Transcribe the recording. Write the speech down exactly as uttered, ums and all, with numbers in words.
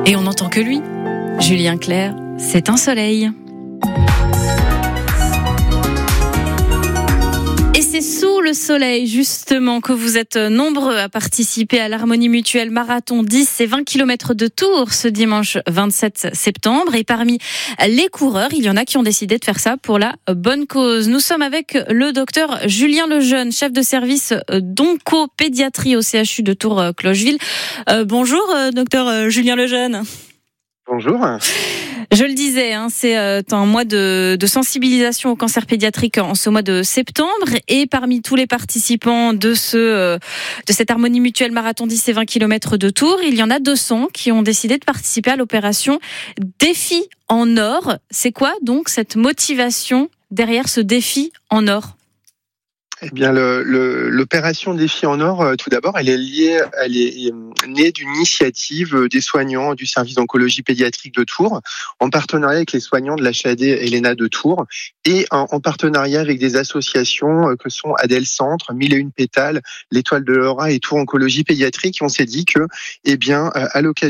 Et on n'entend que lui. Julien Clerc, c'est un soleil. Et c'est sous le soleil, justement, que vous êtes nombreux à participer à l'Harmonie Mutuelle Marathon dix et vingt kilomètres de Tours ce dimanche vingt-sept septembre. Et parmi les coureurs, il y en a qui ont décidé de faire ça pour la bonne cause. Nous sommes avec le docteur Julien Lejeune, chef de service d'oncopédiatrie au C H U de Tours-Clocheville. Euh, bonjour, docteur Julien Lejeune. Bonjour. Je le disais, hein, c'est un mois de, de sensibilisation au cancer pédiatrique en ce mois de septembre. Et parmi tous les participants de, ce, de cette Harmonie Mutuelle Marathon dix et vingt kilomètres de Tours, il y en a deux cents qui ont décidé de participer à l'opération Défi en or. C'est quoi donc cette motivation derrière ce défi en or ? Eh bien, le, le, l'opération Défi en or, euh, tout d'abord, elle est liée, elle est née d'une initiative des soignants du service d'oncologie pédiatrique de Tours, en partenariat avec les soignants de l'H A D E L E N A de Tours, et en, en partenariat avec des associations que sont Adèle Centre, Mille et une Pétales, l'Étoile de Laura et Tours Oncologie Pédiatrique. On s'est dit que, eh bien, à l'occasion